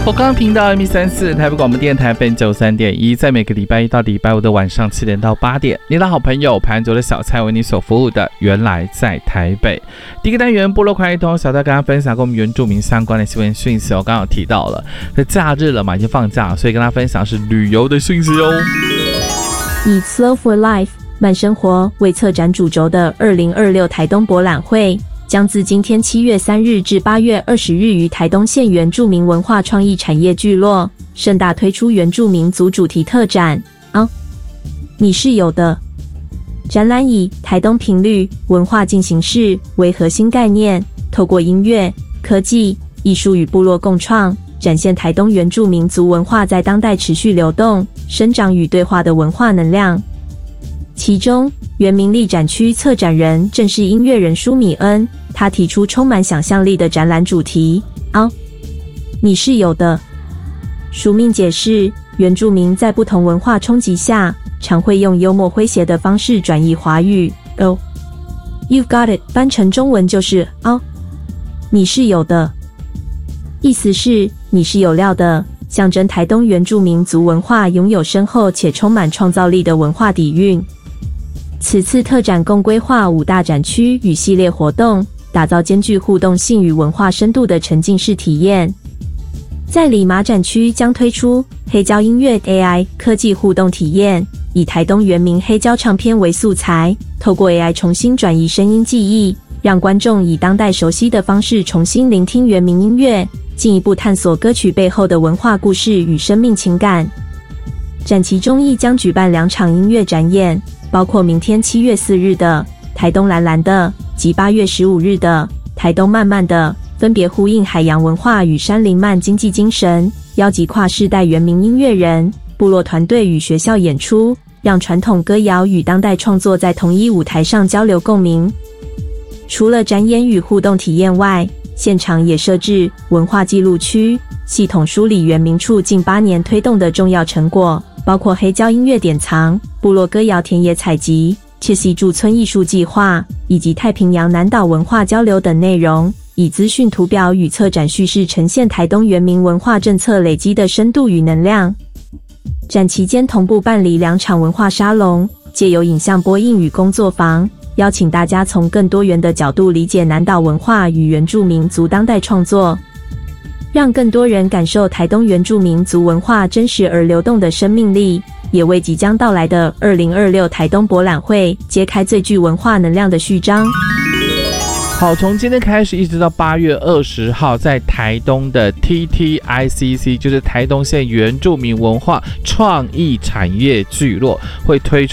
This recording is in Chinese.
我刚刚频道 M134 台北广播电台FM 93.1，在每个礼拜一到礼拜五的晚上7点到8点，你的好朋友盘卓的小蔡为你所服务的原来在台北。第一个单元部落快一通，小蔡跟大家分享跟我们原住民相关的新闻讯息。我刚刚有提到了，在假日了嘛，已经放假，所以跟大家分享是旅游的讯息哦。 以 Slow for Life 慢生活为策展主轴的2026台东博览会，将自今天7月3日至8月20日于台东县原住民文化创意产业聚落盛大推出原住民族主题特展你是有的。展览以台东频率文化进行式为核心概念，透过音乐、科技、艺术与部落共创，展现台东原住民族文化在当代持续流动、生长与对话的文化能量。其中，原民力展区策展人正是音乐人舒米恩，他提出充满想象力的展览主题你是有的。舒命解释，原住民在不同文化冲击下，常会用幽默诙谐的方式转译华语You've got it 翻成中文就是你是有的，意思是你是有料的，象征台东原住民族文化拥有深厚且充满创造力的文化底蕴。此次特展共规划5大展区与系列活动，打造兼具互动性与文化深度的沉浸式体验。在里马展区将推出黑胶音乐 AI 科技互动体验，以台东原民黑胶唱片为素材，透过 AI 重新转移声音记忆，让观众以当代熟悉的方式重新聆听原民音乐，进一步探索歌曲背后的文化故事与生命情感。展期中亦将举办2场音乐展演，包括明天7月4日的台东蓝蓝的及8月15日的台东慢慢的，分别呼应海洋文化与山林慢经济精神，邀集跨世代原民音乐人、部落团队与学校演出，让传统歌谣与当代创作在同一舞台上交流共鸣。除了展演与互动体验外，现场也设置文化记录区，系统梳理原民处近8年推动的重要成果，包括黑胶音乐典藏、部落歌谣田野采集、赤溪驻村艺术计划以及太平洋南岛文化交流等内容，以资讯图表与策展叙事呈现台东原民文化政策累积的深度与能量。展期间同步办理2场文化沙龙，借由影像播映与工作坊，邀请大家从更多元的角度理解南岛文化与原住民族当代创作，让更多人感受台东原住民族文化真实而流动的生命力，也为即将到来的2026台东博览会揭开最具文化能量的序章。 好，从今天开始一直到8月20号，在台东的 TTICC， 就是台东县原住民文化创意产业聚落，会推出